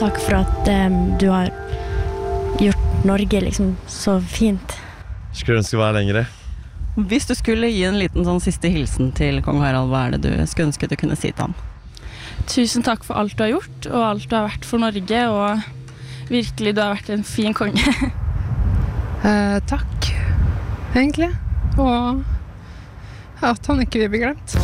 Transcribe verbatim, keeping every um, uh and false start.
takk for at um, du har gjort Norge liksom så fint. Skulle ønske det var lengre. Hvis du skulle gi en liten sånn siste hilsen til kong Harald, hva er det du skulle ønske du kunne si til han? Tusen takk for alt du har gjort, og alt du har vært for Norge, og virkelig du har vært en fin konge. eh, takk, egentlig. Og at han ikke vil bli glemt.